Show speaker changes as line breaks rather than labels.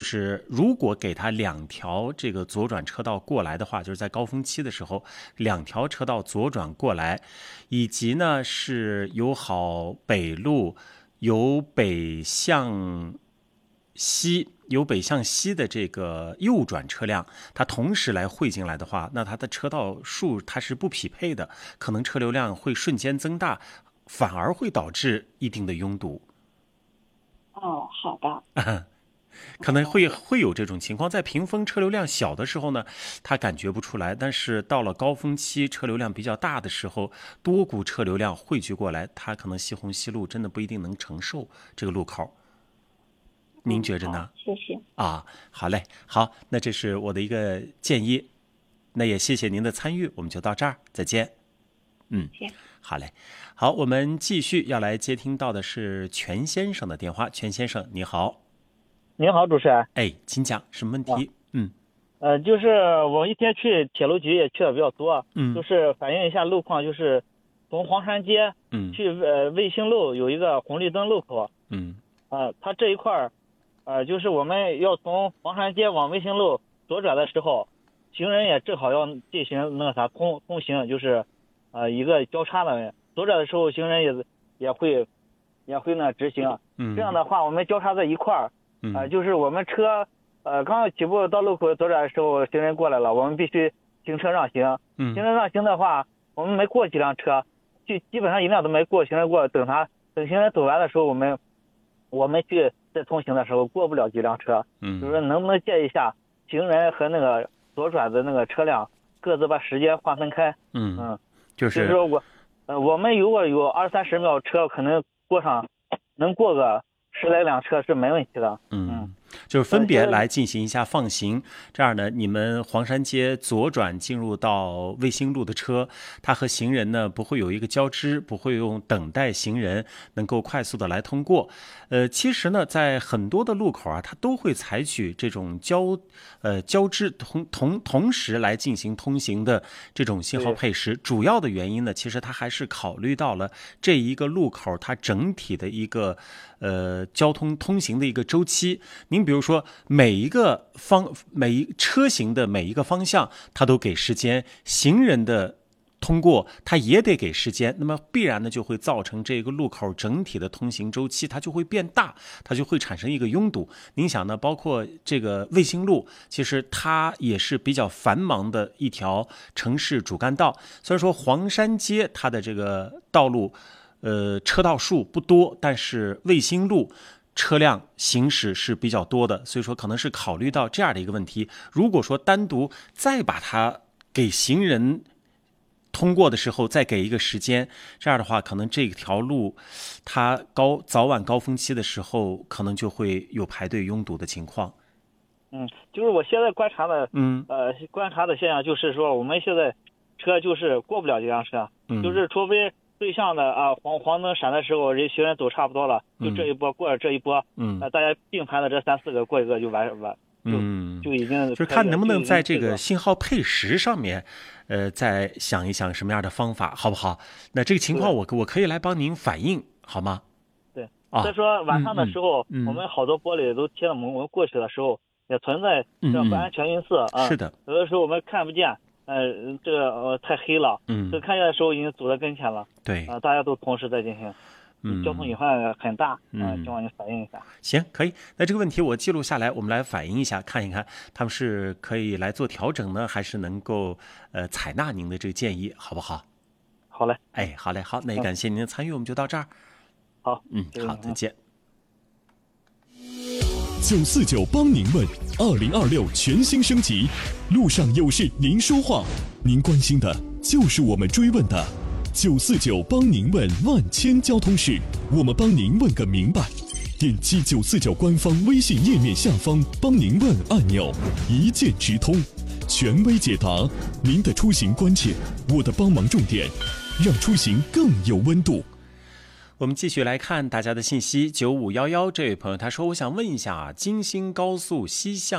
就是如果给他2条这个左转车道过来的话，就是在高峰期的时候2条车道左转过来，以及呢是有好北路由北向西的这个右转车辆，它同时来汇进来的话，那它的车道数它是不匹配的，可能车流量会瞬间增大，反而会导致一定的拥堵。
哦，好的。
可能会有这种情况，在屏风车流量小的时候呢，他感觉不出来，但是到了高峰期车流量比较大的时候，多股车流量汇聚过来，他可能西红西路真的不一定能承受这个路口。您觉着呢？
谢谢。
好嘞，好，那这是我的一个建议，那也谢谢您的参与，我们就到这儿，再见。好嘞，好，我们继续要来接听到的是全先生的电话。全先生，你好。
您好，主持人。
请讲，什么问题？
就是我一天去铁路局也去的比较多，就是反映一下路况，就是从黄山街去卫星路有一个红绿灯路口，它这一块就是我们要从黄山街往卫星路左转的时候，行人也正好要进行通行，就是一个交叉的，左转的时候行人也会直行，这样的话我们交叉在一块儿。就是我们车刚要起步到路口左转的时候，行人过来了，我们必须行车让行。行车让行的话，我们没过几辆车，基本上一辆都没过，行人过，等行人走完的时候，我们去再通行的时候过不了几辆车。就是说能不能借一下行人和那个左转的那个车辆各自把时间划分开？就是说我们如果有20-30秒车，可能能过个10来辆车是没问题的。
就是分别来进行一下放行，这样呢，你们黄山街左转进入到卫星路的车，它和行人呢不会有一个交织，不会用等待行人，能够快速的来通过。其实呢，在很多的路口它都会采取这种交织同时来进行通行的这种信号配时。主要的原因呢，其实它还是考虑到了这一个路口它整体的一个交通通行的一个周期。您比如说每一车型的每一个方向它都给时间，行人的通过它也得给时间，那么必然呢就会造成这个路口整体的通行周期它就会变大，它就会产生一个拥堵。您想呢，包括这个卫星路，其实它也是比较繁忙的一条城市主干道，虽然说黄山街它的这个道路车道数不多，但是卫星路车辆行驶是比较多的，所以说可能是考虑到这样的一个问题。如果说单独再把它给行人通过的时候再给一个时间，这样的话可能这条路它早晚高峰期的时候可能就会有排队拥堵的情况。
就是我现在观察的现象就是说，我们现在车就是过不了几辆车，就是除非对向的黄灯闪的时候，行人走差不多了，就这一波过了这一波，大家并排的这3-4个过一个就完，就已经
就是看能不能在这个信号配时上面，再想一想什么样的方法，好不好？那这个情况我可以来帮您反映，好吗？
对，再说晚上的时候，我们好多玻璃都贴了门，我们过去的时候也存在这不安全因素
是的，
有的时候我们看不见。这个太黑了，这看见的时候已经走在跟前了。
对，
大家都同时在进行，交通隐患很大，希望你反映一下。
行，可以。那这个问题我记录下来，我们来反映一下，看一看他们是可以来做调整呢，还是能够采纳您的这个建议，好不好？
好嘞。
好嘞，好，那也感谢您的参与，我们就到这儿。
好，
好，再见。
949帮您问，2026全新升级，路上有事您说话，您关心的就是我们追问的。949帮您问万千交通事，我们帮您问个明白。点击949官方微信页面下方帮您问按钮，一键直通，权威解答您的出行关切，我的帮忙重点，让出行更有温度。
我们继续来看大家的信息。9511这位朋友他说，我想问一下京新高速西向